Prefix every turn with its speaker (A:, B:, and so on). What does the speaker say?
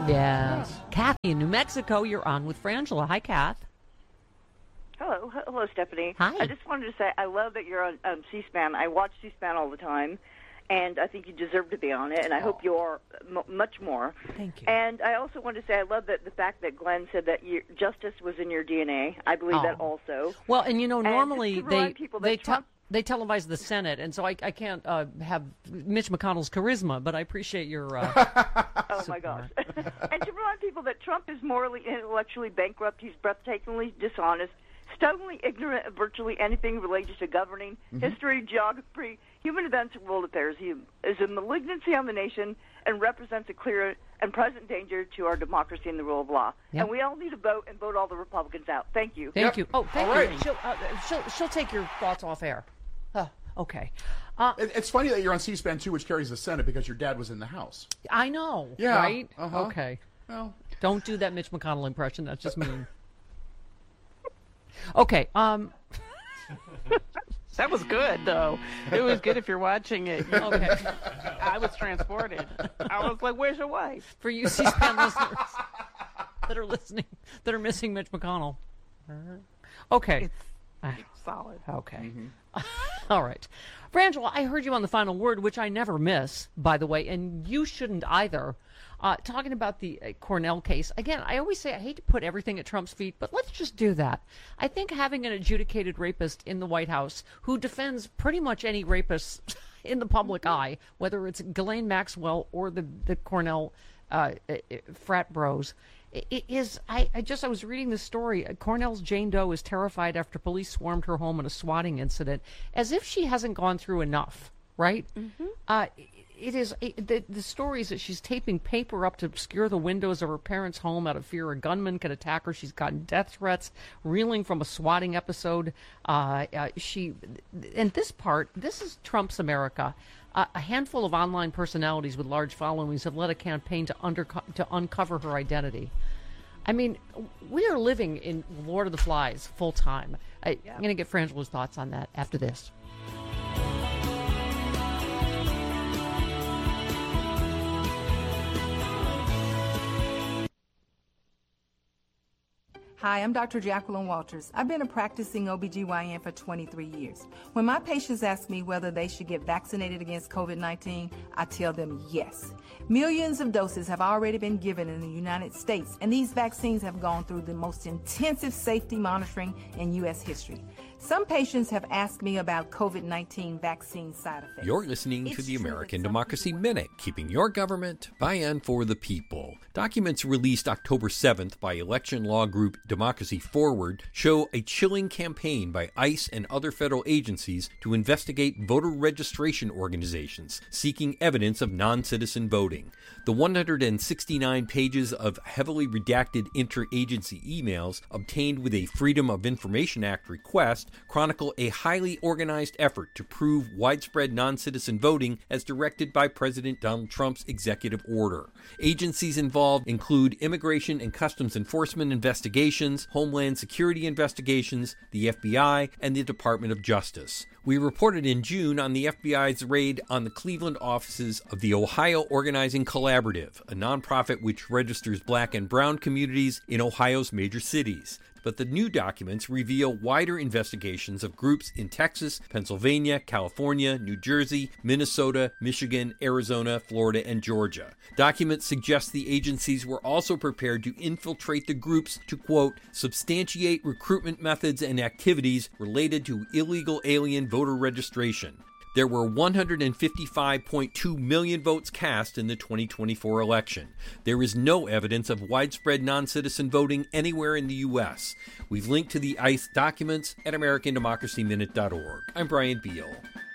A: Yes. Kathy in New Mexico, you're on with Frangela. Hi, Kath.
B: Hello, Stephanie.
A: Hi.
B: I just wanted to say I love that you're on C-SPAN. I watch C-SPAN all the time, and I think you deserve to be on it, and I hope you are much more.
A: Thank you.
B: And I also wanted to say I love that the fact that Glenn said that justice was in your DNA. I believe that also.
A: Well, and normally they televise the Senate, and so I can't have Mitch McConnell's charisma, but I appreciate your
B: oh, my gosh. And to remind people that Trump is morally and intellectually bankrupt, he's breathtakingly dishonest, stubbornly ignorant of virtually anything related to governing, history, geography, human events, and world affairs. He is a malignancy on the nation and represents a clear and present danger to our democracy and the rule of law.
A: Yep.
B: And we all need to vote and vote all the Republicans out. Thank you.
A: Thank you. Oh, thank
C: All
A: you.
C: right.
A: She'll take your thoughts off air. Okay.
C: It's funny that you're on C-SPAN, too, which carries the Senate, because your dad was in the House.
A: I know,
C: Yeah,
A: right?
C: uh-huh.
A: Okay.
C: Well,
A: Don't do that Mitch McConnell impression. That's just mean. Okay.
D: That was good, though. It was good if you're watching it.
A: Okay.
D: I was transported. I was like, where's your wife?
A: For you C-SPAN listeners that are listening, that are missing Mitch McConnell. Okay.
D: It's solid.
A: Okay. All right. Frangela, I heard you on the final word, which I never miss, by the way, and you shouldn't either. Talking about the Cornell case. Again, I always say I hate to put everything at Trump's feet, but let's just do that. I think having an adjudicated rapist in the White House who defends pretty much any rapist in the public eye, whether it's Ghislaine Maxwell or the Cornell frat bros, it is. I was reading this story. Cornell's Jane Doe is terrified after police swarmed her home in a swatting incident, as if she hasn't gone through enough, right? It is the story is that she's taping paper up to obscure the windows of her parents' home out of fear a gunman could attack her. She's gotten death threats, reeling from a swatting episode. This is Trump's America. A handful of online personalities with large followings have led a campaign to uncover her identity. I mean, we are living in Lord of the Flies full time. I'm going to get Frangela's thoughts on that after this.
E: Hi, I'm Dr. Jacqueline Walters. I've been a practicing OBGYN for 23 years. When my patients ask me whether they should get vaccinated against COVID-19, I tell them yes. Millions of doses have already been given in the United States, and these vaccines have gone through the most intensive safety monitoring in U.S. history. Some patients have asked me about COVID-19 vaccine side effects.
F: You're listening to the American Democracy Minute, keeping your government by and for the people. Documents released October 7th by election law group Democracy Forward show a chilling campaign by ICE and other federal agencies to investigate voter registration organizations seeking evidence of non-citizen voting. The 169 pages of heavily redacted interagency emails obtained with a Freedom of Information Act request chronicle a highly organized effort to prove widespread non-citizen voting as directed by President Donald Trump's executive order. Agencies involved include Immigration and Customs Enforcement investigations, Homeland Security investigations, the FBI, and the Department of Justice. We reported in June on the FBI's raid on the Cleveland offices of the Ohio Organizing Collaborative, a nonprofit which registers Black and Brown communities in Ohio's major cities. But the new documents reveal wider investigations of groups in Texas, Pennsylvania, California, New Jersey, Minnesota, Michigan, Arizona, Florida, and Georgia. Documents suggest the agencies were also prepared to infiltrate the groups to, quote, substantiate recruitment methods and activities related to illegal alien voter registration. There were 155.2 million votes cast in the 2024 election. There is no evidence of widespread non-citizen voting anywhere in the U.S. We've linked to the ICE documents at AmericanDemocracyMinute.org. I'm Brian Beal.